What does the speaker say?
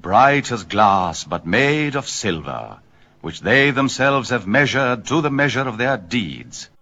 bright as glass, but made of silver, which they themselves have measured to the measure of their deeds.